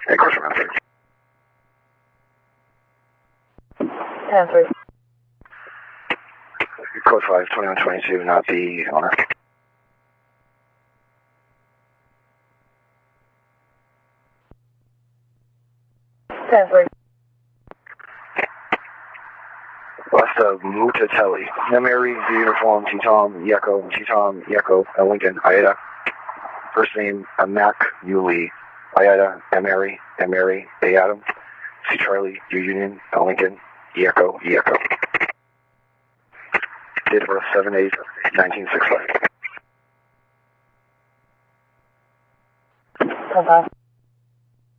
Hey, course around 3. 10-3. Code 5, 2122, not the owner. West of Mutatelli. Emery, the uniform, T-Tom, Yeko, Lincoln, Ayada. First name, Mac, Yuli, Ayada, Emery, A. Adam. C. Charlie, U Union, Lincoln, Yeko. Date of birth 7/8/1965. Okay.